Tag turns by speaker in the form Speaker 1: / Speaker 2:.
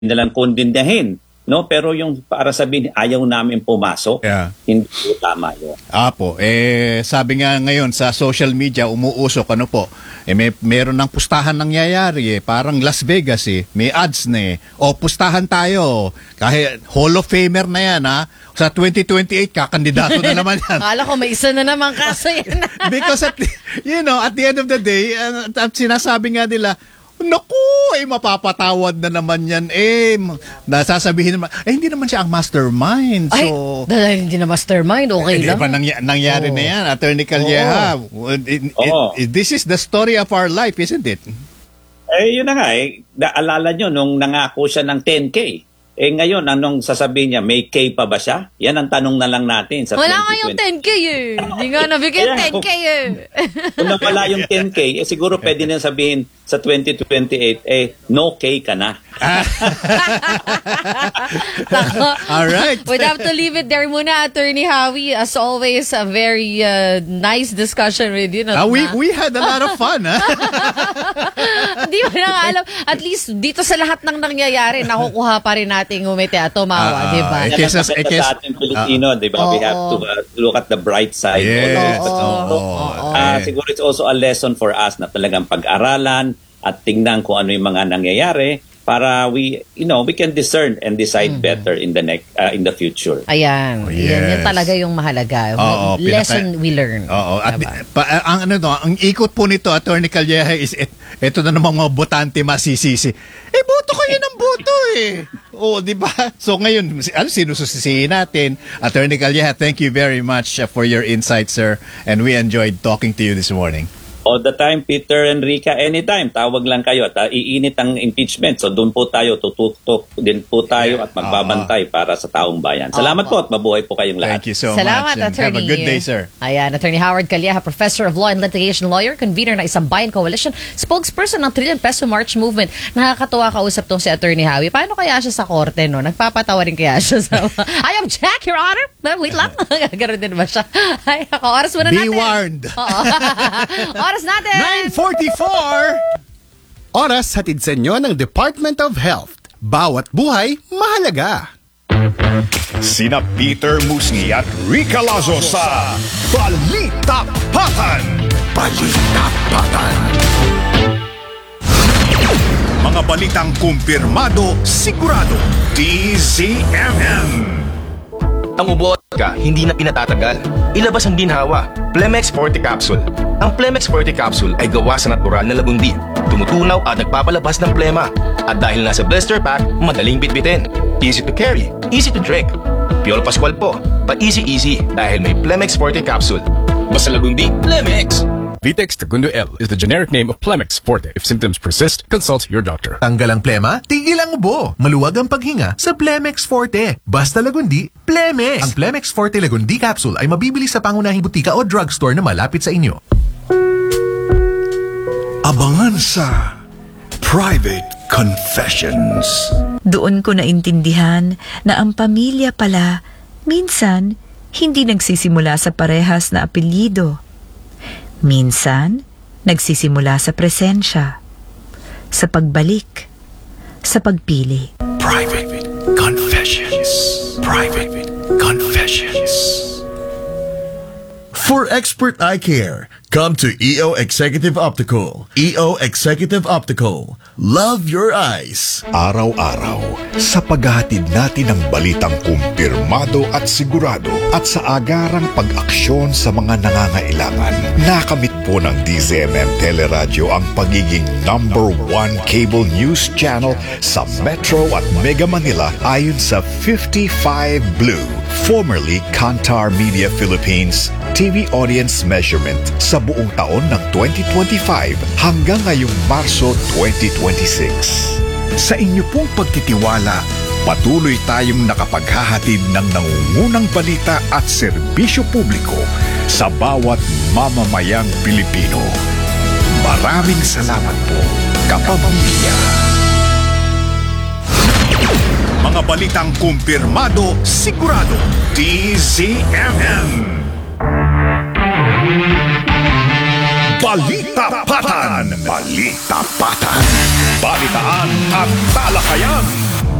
Speaker 1: nilang kondindahin. No, pero yung para sabihin ayaw namin pumasok, hindi po tama yun.
Speaker 2: Apo, sabi nga ngayon sa social media umuusok meron ng pustahan nangyayari parang Las Vegas may ads na O pustahan tayo, kahit Hall of Famer na yan sa 2028 kakandidato na naman yan.
Speaker 3: Akala ko may isa na naman kaso yan.
Speaker 2: Because at the end of the day, at sinasabi nga nila, naku, mapapatawad na naman yan. Nasasabihin naman, hindi naman siya ang mastermind. So,
Speaker 3: dahil hindi na mastermind, okay lang.
Speaker 2: Di ba nangyari na yan, Attorney Calleja? This is the story of our life, isn't it?
Speaker 1: Yun na nga naalala nyo nung nangako siya ng 10K. Ngayon, anong sasabihin niya? May K pa ba siya? Yan ang tanong na lang natin sa 2020.
Speaker 3: Wala nga yung 10K Hindi nga nabigyan 10K
Speaker 1: Kung nawala yung 10K, siguro pwede na sabihin sa 2028, no K ka na.
Speaker 2: All right.
Speaker 3: We'd have to leave it there muna, Attorney Howie. As always, a very nice discussion with you.
Speaker 2: We had a lot of fun.
Speaker 3: Hindi mo na nga alam. At least, dito sa lahat ng nangyayari, nakukuha pa rin nating umiti at tumawa, di ba?
Speaker 1: Sa ating Pilipino, di ba? We have to look at the bright side.
Speaker 2: Yes.
Speaker 1: Siguro it's also a lesson for us na talagang pag-aralan at tingnan kung ano yung mga nangyayari para we can discern and decide better in the future.
Speaker 3: Ayan. Yan talaga yung mahalaga. Lesson we learn.
Speaker 2: At ang ikot po nito, Attorney Calleja, is ito na namang mga botante masisisi. Boto kayo ng boto di ba? So ngayon, sinususisihin natin? Attorney Calleja, thank you very much for your insight, sir. And we enjoyed talking to you this morning.
Speaker 1: All the time, Peter and Rica, anytime. Tawag lang kayo at iinit ang impeachment. So doon po tayo, tututok din po tayo at magbabantay para sa taong bayan. Salamat po at mabuhay po kayong lahat.
Speaker 2: Thank you so
Speaker 3: Salamat,
Speaker 2: much.
Speaker 3: Attorney.
Speaker 2: Have a good day, sir.
Speaker 3: Ayan, Attorney Howard Calleja, Professor of Law and Litigation Lawyer, convener ng Isang Bayan Coalition, spokesperson ng Trillion Peso March Movement. Nakakatuwa kausap tong si Attorney Howie. Paano kaya siya sa korte, no? Nagpapatawa rin kaya siya sa... I object, Your Honor! Wait lang. Gano'n din ba siya? Ay, oras mo na natin.
Speaker 2: Be warned.
Speaker 3: Oras natin.
Speaker 4: 9:44. Oras hatid sa inyo ng Department of Health. Bawat buhay mahalaga.
Speaker 5: Sina Peter Musngi at Rica Lazo sa Balita Patan. Balita Patan. Mga balitang kumpirmado, sigurado. DZMM.
Speaker 6: Ang ubo ka, hindi na pinatatagal. Ilabas ang ginhawa. Plemex Forte Capsule. Ang Plemex Forte Capsule ay gawa sa natural na lagundi. Tumutunaw at nagpapalabas ng plema. At dahil nasa blister pack, madaling bitbitin. Easy to carry, easy to drink. Piolo Pascual po, pa-easy-easy dahil may Plemex Forte Capsule. Basta lagundi, Plemex!
Speaker 7: Vitex Segundo L is the generic name of Plemex Forte. If symptoms persist, consult your doctor.
Speaker 8: Tanggal ang plema, tigil ang ubo. Maluwag ang paghinga sa Plemex Forte. Basta lagundi, Plemex. Ang Plemex Forte Lagundi Capsule ay mabibili sa pangunahing butika o drugstore na malapit sa inyo.
Speaker 5: Abangan sa Private Confessions.
Speaker 9: Doon ko naintindihan na ang pamilya pala minsan hindi nagsisimula sa parehas na apelyido. Minsan, nagsisimula sa presensya, sa pagbalik, sa pagpili.
Speaker 5: Private Confessions. Private Confessions.
Speaker 4: For expert eye care, come to EO Executive Optical. EO Executive Optical. Love your eyes.
Speaker 5: Araw-araw, sa paghahatid natin ng balitang kumpirmado at sigurado at sa agarang pag-aksyon sa mga nangangailangan, nakamit po ng DZMM Teleradyo ang pagiging #1 cable news channel sa Metro at Mega Manila ayon sa 55 Blue, formerly Kantar Media Philippines, TV audience measurement sa buong taon ng 2025 hanggang ngayong Marso 2026. Sa inyo pong pagtitiwala, patuloy tayong nakapaghahatid ng nangungunang balita at serbisyo publiko sa bawat mamamayang Pilipino. Maraming salamat po, kapamilya. Mga balitang kumpirmado, sigurado. DZMM. Balita Patan. Balita Patan. Balitaan at talakayan.